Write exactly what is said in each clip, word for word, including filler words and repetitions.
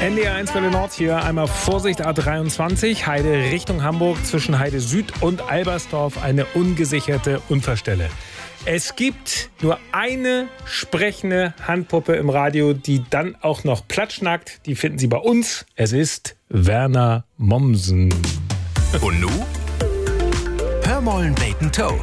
N D R eins Welle Nord hier. Einmal Vorsicht A dreiundzwanzig, Heide Richtung Hamburg, zwischen Heide Süd und Albersdorf eine ungesicherte Unfallstelle. Es gibt nur eine sprechende Handpuppe im Radio, die dann auch noch platschnackt. Die finden Sie bei uns. Es ist Werner Mommsen. Und nu? Hör mal ein Bacon Toe.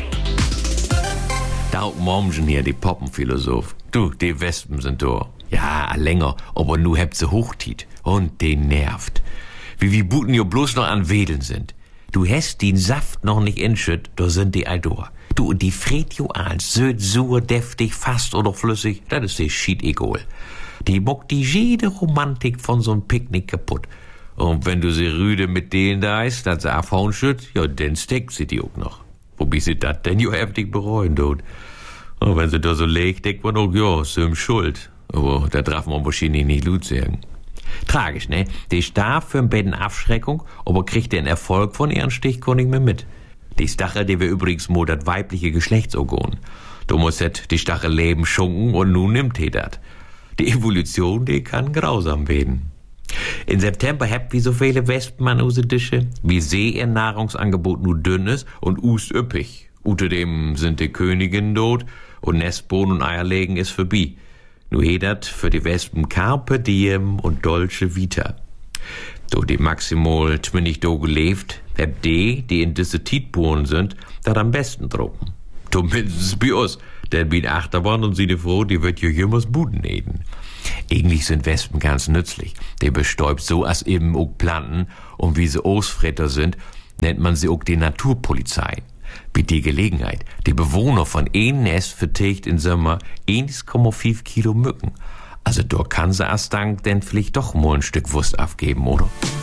Daut Mommsen hier, die Poppenphilosoph. Du, die Wespen sind da. Ja, länger, aber nu habt sie hochtit. Und den nervt. Wie wie Buten jo bloß noch an Wedeln sind. Du hast den Saft noch nicht inschütt, da sind die Aldor. Du, und die fried jo an, söd, sur, deftig, fast oder flüssig, das ist die Schied egal. Die muckt die jede Romantik von so'n Picknick kaputt. Und wenn du sie rüde mit denen da ist, dass sie abhauen schütt, ja, dann steckt sie die auch noch. Wobei sie dat denn jo heftig bereuen tut. Und wenn sie da so legt, denkt man auch, ja, sie schuld. Aber da darf man wahrscheinlich nicht gut sagen. Tragisch, ne? Die ist da für ein Betten Abschreckung, aber kriegt den Erfolg von ihren Stichkorn nicht mehr mit. Die Stachel, die wir übrigens mal das weibliche Geschlechtsorgan. Du musst et die Stachel leben schunken und nun nimmt he dat. Die Evolution, die kann grausam werden. In September habt wie so viele Wespen an use Dische, wie See ihr Nahrungsangebot nur dünn ist und ust üppig. Außerdem sind die Königinnen tot und Nestbohnen und Eierlegen ist vorbei. Nu hedert für die Wespen Carpe Diem und Dolce Vita. Do die maximal zwanzig do gelebt, hab die, die in diese Tietbohnen sind, dat am besten trocken. Zumindest bei uns, denn wie Achterbahn und sie die froh, die wird jo jümmers Buden eden. Eigentlich sind Wespen ganz nützlich. Die bestäubt so as eben auch Planten und wie sie Ausfretter sind, nennt man sie auch die Naturpolizei. Bei die Gelegenheit, die Bewohner von ein Nest vertilgt im Sommer eins Komma fünf Kilo Mücken. Also da kann sie erst dank denn vielleicht doch mal ein Stück Wurst abgeben, oder?